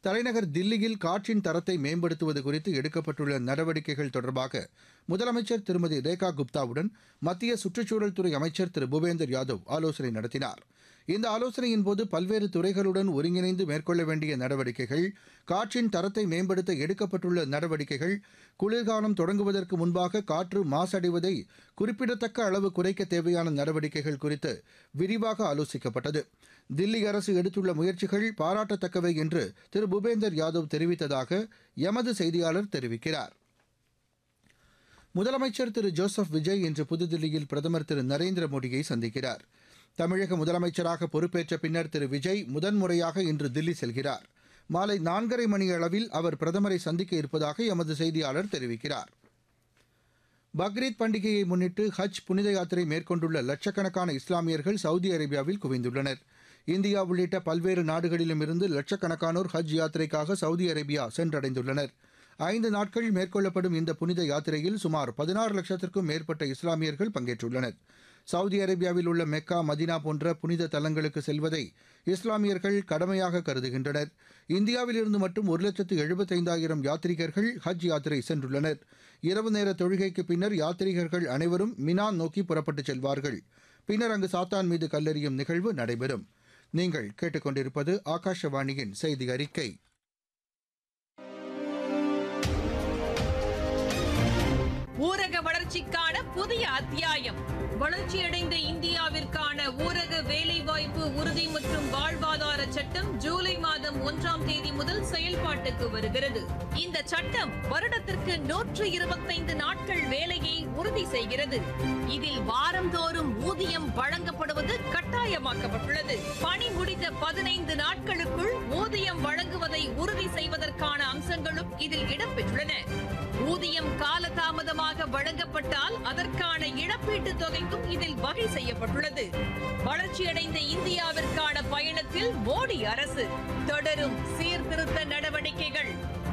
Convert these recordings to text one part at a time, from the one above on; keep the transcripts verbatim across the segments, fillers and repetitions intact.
தலைநகர் தில்லியில் காற்றின் தரத்தை மேம்படுத்துவது குறித்து எடுக்கப்பட்டுள்ள நடவடிக்கைகள் தொடர்பாக முதலமைச்சர் திருமதி ரேகா குப்தாவுடன் மத்திய சுற்றுச்சூழல் துறை அமைச்சர் திரு பூபேந்தர் யாதவ் ஆலோசனை நடத்தினார். இந்த ஆலோசனையின்போது பல்வேறு துறைகளுடன் ஒருங்கிணைந்து மேற்கொள்ள வேண்டிய நடவடிக்கைகள், காற்றின் தரத்தை மேம்படுத்த எடுக்கப்பட்டுள்ள நடவடிக்கைகள், குளிர்காலம் தொடங்குவதற்கு முன்பாக காற்று மாசடைவதை குறிப்பிடத்தக்க அளவு குறைக்க தேவையான நடவடிக்கைகள் குறித்து விரிவாக ஆலோசிக்கப்பட்டது. தில்லி அரசு எடுத்துள்ள முயற்சிகள் பாராட்டத்தக்கவை என்று திரு பூபேந்தர் யாதவ் தெரிவித்ததாக எமது செய்தியாளர் தெரிவிக்கிறார். முதலமைச்சர் திரு ஜோசப் விஜய் இன்று புதுதில்லியில் பிரதமர் திரு நரேந்திர மோடியை சந்திக்கிறார். தமிழக முதலமைச்சராக பொறுப்பேற்ற பின்னர் திரு விஜய் முதன்முறையாக இன்று தில்லி செல்கிறார். மாலை நான்கரை மணி அளவில் அவர் பிரதமரை சந்திக்க இருப்பதாக எமது செய்தியாளர் தெரிவிக்கிறார். பக்ரீத் பண்டிகையை முன்னிட்டு ஹஜ் புனித யாத்திரை மேற்கொண்டுள்ள லட்சக்கணக்கான இஸ்லாமியர்கள் சவுதி அரேபியாவில் குவிந்துள்ளனர். இந்தியா உள்ளிட்ட பல்வேறு நாடுகளிலும் இருந்து லட்சக்கணக்கானோர் ஹஜ் யாத்திரைக்காக சவுதி அரேபியா சென்றடைந்துள்ளனர். ஐந்து நாட்கள் மேற்கொள்ளப்படும் இந்த புனித யாத்திரையில் சுமார் பதினாறு லட்சத்திற்கும் மேற்பட்ட இஸ்லாமியர்கள் பங்கேற்றுள்ளனர். சவுதி அரேபியாவில் உள்ள மெக்கா, மதினா போன்ற புனித தலங்களுக்கு செல்வதை இஸ்லாமியர்கள் கடமையாக கருதுகின்றனர். இந்தியாவிலிருந்து மட்டும் ஒரு லட்சத்து எழுபத்தைந்தாயிரம் யாத்ரீகர்கள் ஹஜ் யாத்திரை சென்றுள்ளனர். இரவு நேர தொழுகைக்கு பின்னர் யாத்ரீகர்கள் அனைவரும் மினா நோக்கி புறப்பட்டுச் செல்வார்கள். பின்னர் அங்கு சாத்தான் மீது கல்லெறியும் நிகழ்வு நடைபெறும். நீங்கள் கேட்டுக்கொண்டிருப்பது ஆகாஷவாணியின் செய்தி அறிக்கை. ஊரக வளர்ச்சிக்கான புதிய அத்தியாயம். வளர்ச்சியடைந்த இந்தியாவிற்கான ஊரக வேலைவாய்ப்பு உறுதி மற்றும் வாழ்வாதார சட்டம் ஜூலை மாதம் ஒன்றாம் தேதி முதல் செயல்பாட்டுக்கு வருகிறது. இந்த சட்டம் வருடத்திற்கு நூற்று இருபத்தைந்து நாட்கள் வேலையை உறுதி செய்கிறது. இதில் வாரந்தோறும் ஊதியம் வழங்கப்படுவது கட்டாயமாக்கப்பட்டுள்ளது. பணி முடிந்த பதினைந்து நாட்களுக்குள் ஊதியம் வழங்குவதை உறுதி செய்வதற்கான அம்சங்களும் இதில் இடம்பெற்றுள்ளன. ஊதியம் காலதாமதமாக வழங்கப்பட்டால் அதற்கான இழப்பீட்டுத் தொகைக்கும் இதில் வகை செய்யப்பட்டுள்ளது. வளர்ச்சியடைந்த இந்தியாவிற்கான பயணத்தில் மோடி அரசு தொடரும் சீர்திருத்த நடவடிக்கைகள்.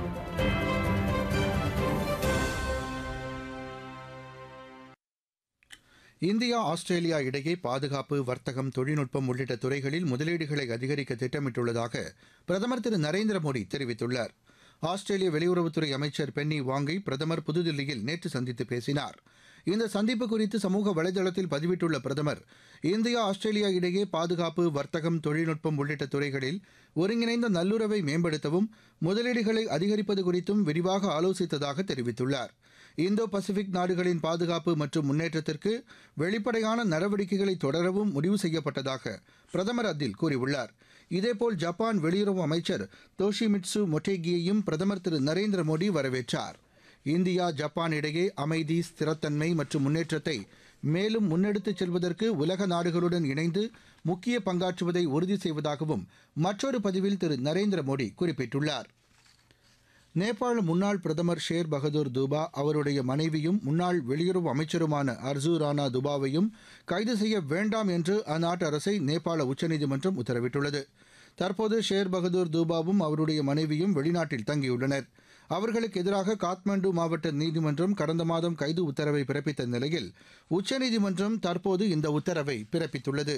இந்தியா ஆஸ்திரேலியா இடையே பாதுகாப்பு, வர்த்தகம், தொழில்நுட்பம் உள்ளிட்ட துறைகளில் முதலீடுகளை அதிகரிக்க திட்டமிட்டுள்ளதாக பிரதமர் திரு நரேந்திர மோடி தெரிவித்துள்ளார். ஆஸ்திரேலிய வெளியுறவுத்துறை அமைச்சர் பென்னி வாங்கை பிரதமர் புதுதில்லியில் நேற்று சந்தித்து பேசினார். இந்த சந்திப்பு குறித்து சமூக வலைதளத்தில் பதிவிட்டுள்ள பிரதமர், இந்தியா ஆஸ்திரேலியா இடையே பாதுகாப்பு, வர்த்தகம், தொழில்நுட்பம் உள்ளிட்ட துறைகளில் ஒருங்கிணைந்த நல்லுறவை மேம்படுத்தவும் முதலீடுகளை அதிகரிப்பது குறித்தும் விரிவாக ஆலோசித்ததாக தெரிவித்துள்ளார். இந்தோ பசிபிக் நாடுகளின் பாதுகாப்பு மற்றும் முன்னேற்றத்திற்கு வெளிப்படையான நடவடிக்கைகளை தொடரவும் முடிவு செய்யப்பட்டதாக பிரதமர் அதில் கூறியுள்ளார். இதேபோல் ஜப்பான் வெளியுறவு அமைச்சர் தோஷிமிட்சு மொட்டேகியையும் பிரதமர் திரு நரேந்திர மோடி வரவேற்றார். இந்தியா ஜப்பான் இடையே அமைதி, ஸ்திரத்தன்மை மற்றும் முன்னேற்றத்தை மேலும் முன்னெடுத்துச் செல்வதற்கு உலக நாடுகளுடன் இணைந்து முக்கிய பங்காற்றுவதை உறுதி செய்வதாகவும் மற்றொரு பதிவில் திரு நரேந்திர மோடி குறிப்பிட்டுள்ளார். நேபாள முன்னாள் பிரதமர் ஷேர் பகதூர் தூபா, அவருடைய மனைவியும் முன்னாள் வெளியுறவு அமைச்சருமான அர்ஜூ ராணா துபாவையும் கைது செய்ய வேண்டாம் என்று அந்நாட்டு அரசை நேபாள உச்சநீதிமன்றம் உத்தரவிட்டுள்ளது. தற்போது ஷேர் பகதூர் தூபாவும் அவருடைய மனைவியும் வெளிநாட்டில் தங்கியுள்ளனர். அவர்களுக்கு எதிராக காத்மண்டு மாவட்ட நீதிமன்றம் கடந்த மாதம் கைது உத்தரவை பிறப்பித்த நிலையில் உச்சநீதிமன்றம் தற்போது இந்த உத்தரவை பிறப்பித்துள்ளது.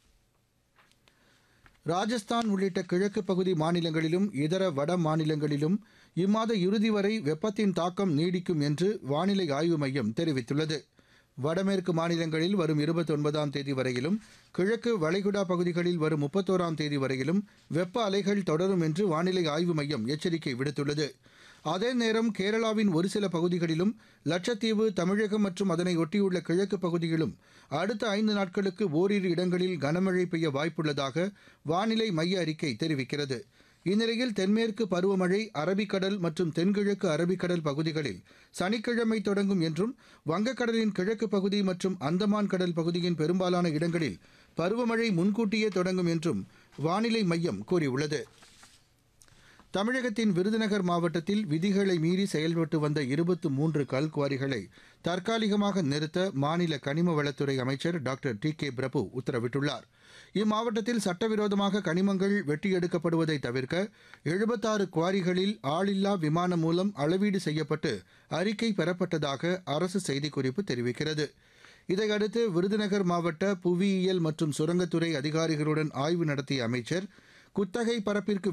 ராஜஸ்தான் உள்ளிட்ட கிழக்கு பகுதி மாநிலங்களிலும் இதர வட மாநிலங்களிலும் இம்மாத இறுதி வரை வெப்பத்தின் தாக்கம் நீடிக்கும் என்று வானிலை ஆய்வு மையம் தெரிவித்துள்ளது. வடமேற்கு மாநிலங்களில் வரும் இருபத்தி ஒன்பதாம் தேதி வரையிலும், கிழக்கு வளைகுடா பகுதிகளில் வரும் முப்பத்தோராம் தேதி வரையிலும் வெப்ப அலைகள் தொடரும் என்று வானிலை ஆய்வு மையம் எச்சரிக்கை விடுத்துள்ளது. அதே நேரம் கேரளாவின் ஒரு சில பகுதிகளிலும், லட்சத்தீவு, தமிழகம் மற்றும் அதனை ஒட்டியுள்ள கிழக்கு பகுதியிலும் அடுத்த ஐந்து நாட்களுக்கு ஓரிரு இடங்களில் கனமழை பெய்ய வாய்ப்புள்ளதாக வானிலை மைய அறிக்கை தெரிவிக்கிறது. இந்நிலையில் தென்மேற்கு பருவமழை அரபிக்கடல் மற்றும் தென்கிழக்கு அரபிக்கடல் பகுதிகளில் சனிக்கிழமை தொடங்கும் என்றும், வங்கக்கடலின் கிழக்கு பகுதி மற்றும் அந்தமான் கடல் பகுதியின் பெரும்பாலான இடங்களில் பருவமழை முன்கூட்டியே தொடங்கும் என்றும் வானிலை மையம் கூறியுள்ளது. தமிழகத்தின் விருதுநகர் மாவட்டத்தில் விதிகளை மீறி செயல்பட்டு வந்த இருபத்து மூன்று கல்குவாரிகளை தற்காலிகமாக நிறுத்த மாநில கனிம வளத்துறை அமைச்சர் டாக்டர் டி கே பிரபு உத்தரவிட்டுள்ளார். இம்மாவட்டத்தில் சட்டவிரோதமாக கனிமங்கள் வெட்டியெடுக்கப்படுவதை தவிர்க்க எழுபத்தாறு குவாரிகளில் ஆளில்லா விமானம் மூலம் அளவீடு செய்யப்பட்டு அறிக்கை பெறப்பட்டதாக அரசு செய்திக்குறிப்பு தெரிவிக்கிறது. இதையடுத்து விருதுநகர் மாவட்ட புவியியல் மற்றும் சுரங்கத்துறை அதிகாரிகளுடன் ஆய்வு நடத்திய அமைச்சர் குத்தகை பரப்பிற்கு